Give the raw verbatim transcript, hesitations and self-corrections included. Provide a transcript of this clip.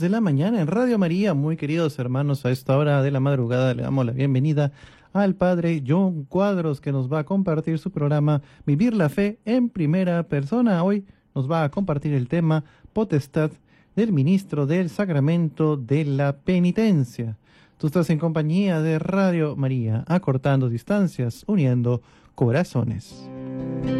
de la mañana en Radio María. Muy queridos hermanos, a esta hora de la madrugada le damos la bienvenida al Padre John Cuadros, que nos va a compartir su programa Vivir la Fe en Primera Persona. Hoy nos va a compartir el tema Potestad del Ministro del Sacramento de la Penitencia. Tú estás en compañía de Radio María, acortando distancias, uniendo corazones.